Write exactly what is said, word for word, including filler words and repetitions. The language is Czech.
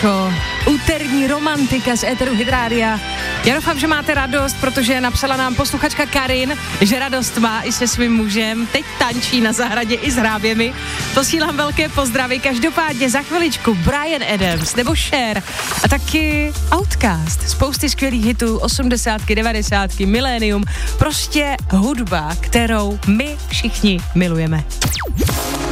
Bčko, úterní romantika z éteru Hit Rádia. Já doufám, že máte radost, protože napsala nám posluchačka Karin, že radost má i se svým mužem. Teď tančí na zahradě i s hráběmi. Posílám velké pozdravy. Každopádně za chviličku Bryan Adams nebo Cher a taky Outkast. Spousty skvělých hitů, osmdesátky, devadesátky, milénium. Prostě hudba, kterou my všichni milujeme.